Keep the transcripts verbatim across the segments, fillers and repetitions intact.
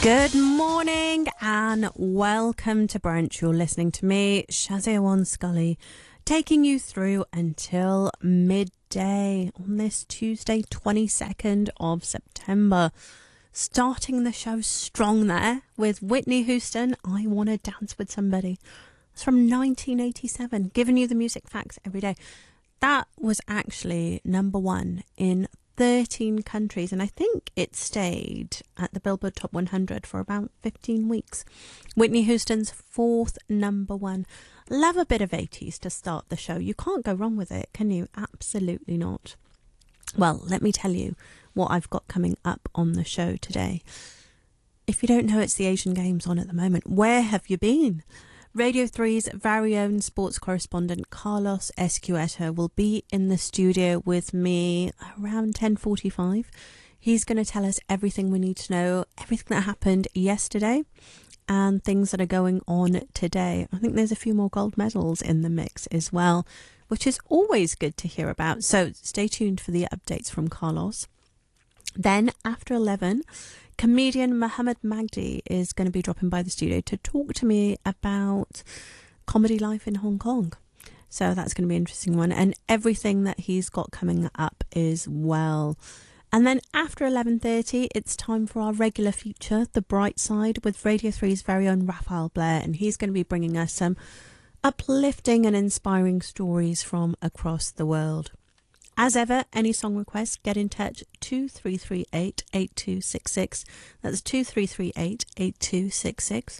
Good morning and welcome to Brunch. You're listening to me, Shazia Wan Scully, taking you through until midday on this Tuesday, twenty-second of September. Starting the show strong there with Whitney Houston, I Wanna Dance With Somebody. It's from nineteen eighty-seven, giving you the music facts every day. That was actually number one in thirteen countries, and I think it stayed at the Billboard Top one hundred for about fifteen weeks. Whitney Houston's fourth number one. Love a bit of eighties to start the show. You can't go wrong with it, can you? Absolutely not. Well, let me tell you what I've got coming up on the show today. If you don't know, it's the Asian Games on at the moment. Where have you been? Radio three's very own sports correspondent Carlos Escueta will be in the studio with me around ten forty-five. He's going to tell us everything we need to know, everything that happened yesterday and things that are going on today. I think there's a few more gold medals in the mix as well, which is always good to hear about. So stay tuned for the updates from Carlos. Then after eleven, comedian Muhammad Magdi is going to be dropping by the studio to talk to me about comedy life in Hong Kong. So that's going to be an interesting one, and everything that he's got coming up as well. And then after eleven thirty, it's time for our regular feature, The Bright Side, with Radio three's very own Raphael Blair, and he's going to be bringing us some uplifting and inspiring stories from across the world. As ever, any song requests, get in touch, two three three eight, eight two six six. That's two three three eight, eight two six six.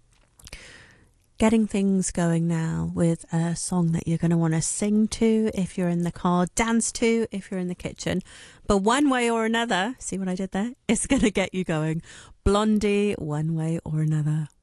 Getting things going now with a song that you're going to want to sing to if you're in the car, dance to if you're in the kitchen. But one way or another, see what I did there? It's going to get you going. Blondie, One Way or Another.